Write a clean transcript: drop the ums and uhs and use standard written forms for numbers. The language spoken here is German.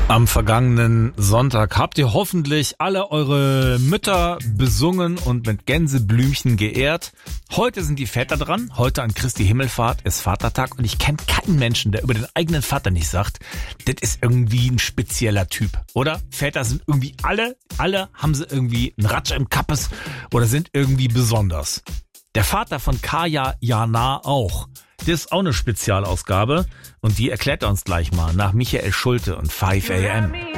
Am vergangenen Sonntag habt ihr hoffentlich alle eure Mütter besungen und mit Gänseblümchen geehrt. Heute sind die Väter dran. Heute an Christi Himmelfahrt ist Vatertag und ich kenne keinen Menschen, der über den eigenen Vater nicht sagt, das ist irgendwie ein spezieller Typ, oder? Väter sind irgendwie alle haben sie irgendwie einen Ratsch im Kappes oder sind irgendwie besonders. Der Vater von Kaya Jana auch. Das ist auch eine Spezialausgabe und die erklärt er uns gleich mal nach Michael Schulte und 5 AM.